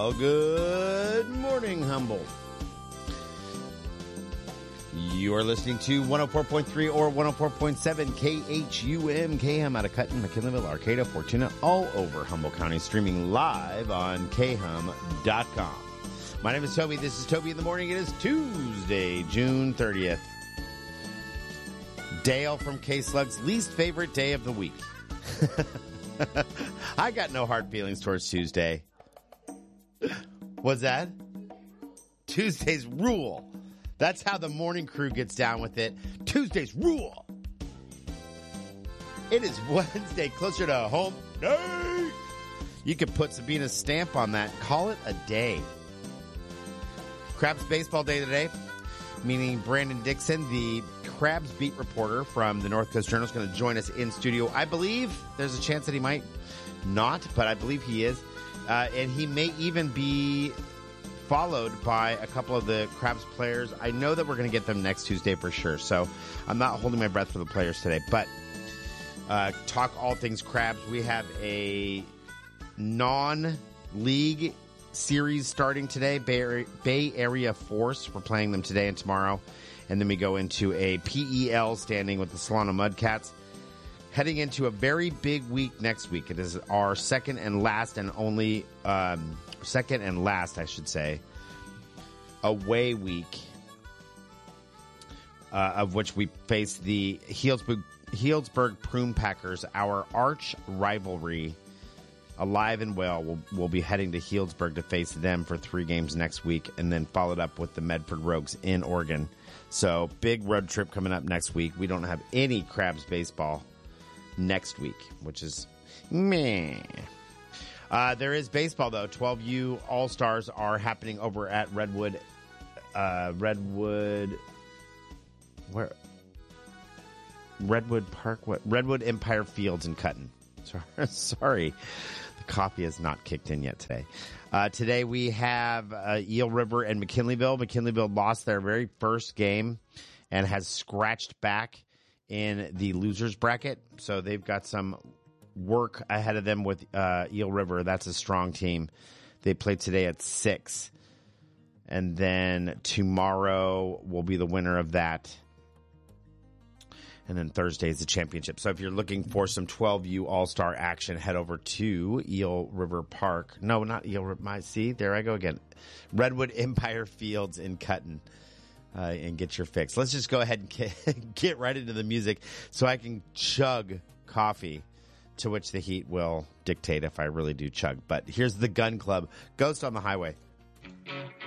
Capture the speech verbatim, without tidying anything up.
Well, good morning, Humboldt. You are listening to one oh four point three or one oh four point seven K H U M K M out of Cutton, McKinleyville, Arcata, Fortuna, all over Humboldt County, streaming live on K hum dot com. My name is Toby. This is Toby in the Morning. It is Tuesday, June thirtieth. Dale from K-Slug's least favorite day of the week. I got no hard feelings towards Tuesday. What's that? Tuesdays rule. That's how the morning crew gets down with it. Tuesdays rule. It is Wednesday, closer to home day. You could put Sabina's stamp on that. Call it a day. Crabs baseball day today, meaning Brandon Dixon, the Crabs beat reporter from the North Coast Journal, is going to join us in studio. I believe there's a chance that he might not, but I believe he is. Uh, and he may even be followed by a couple of the Crabs players. I know that we're going to get them next Tuesday for sure, so I'm not holding my breath for the players today. But uh, talk all things Crabs. We have a non-league series starting today, Bay Area, Bay Area Force. We're playing them today and tomorrow. And then we go into a P E L standing with the Solano Mudcats. Heading into a very big week next week. It is our second and last and only, um, second and last, I should say, away week, uh, of which we face the Healdsburg, Healdsburg Prune Packers, our arch rivalry, alive and well. We'll, we'll be heading to Healdsburg to face them for three games next week, and then followed up with the Medford Rogues in Oregon. So, big road trip coming up next week. We don't have any Crabs baseball next week, which is meh. Uh, there is baseball, though. twelve U All-Stars are happening over at Redwood. Uh, Redwood. Where? Redwood Park? What? Redwood Empire Fields in Cutton. Sorry. Sorry. The coffee has not kicked in yet today. Uh, today we have uh, Eel River and McKinleyville. McKinleyville lost their very first game and has scratched back in the losers bracket. So they've got some work ahead of them with uh, Eel River. That's a strong team. They play today at six. And then tomorrow will be the winner of that. And then Thursday is the championship. So if you're looking for some twelve U All-Star action, head over to Eel River Park. No, not Eel River. My, see, there I go again. Redwood Empire Fields in Cutton. Uh, and get your fix. Let's just go ahead and get, get right into the music so I can chug coffee, to which the heat will dictate if I really do chug. But here's the Gun Club. Ghost on the Highway.